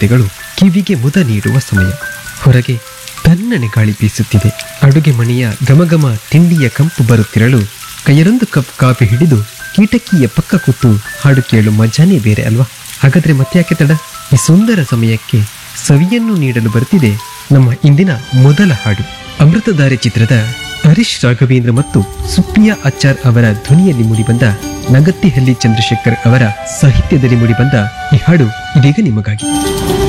ವಾದ್ಯಗಳು ಕಿವಿಗೆ ಮುದ ನೀಡುವ ಸಮಯ. ಹೊರಗೆ ತಣ್ಣನೆ ಗಾಳಿ ಬೀಸುತ್ತಿದೆ. ಅಡುಗೆ ಮನೆಯ ಘಮಘಮ ತಿಂಡಿಯ ಕಂಪು ಬರುತ್ತಿರಲು ಕೈಯರೊಂದು ಕಪ್ ಕಾಫಿ ಹಿಡಿದು ಕೀಟಕಿಯ ಪಕ್ಕ ಕೂತು ಹಾಡು ಕೇಳು ಮಜಾನೇ ಬೇರೆ ಅಲ್ವಾ? ಹಾಗಾದ್ರೆ ಮತ್ತ್ಯಾಕೆ ತಡ? ಈ ಸುಂದರ ಸಮಯಕ್ಕೆ ಸವಿಯನ್ನು ನೀಡಲು ಬರ್ತಿದೆ ನಮ್ಮ ಇಂದಿನ ಮೊದಲ ಹಾಡು. ಅಮೃತಧಾರೆ ಚಿತ್ರದ ಹರೀಶ್ ರಾಘವೇಂದ್ರ ಮತ್ತು ಸುಪ್ರಿಯಾ ಆಚಾರ್ ಅವರ ಧ್ವನಿಯಲ್ಲಿ ಮೂಡಿಬಂದ, ನಗತ್ತಿಹಳ್ಳಿ ಚಂದ್ರಶೇಖರ್ ಅವರ ಸಾಹಿತ್ಯದಲ್ಲಿ ಮೂಡಿಬಂದ ಈ ಹಾಡು ಇದೀಗ ನಿಮಗಾಗಿ.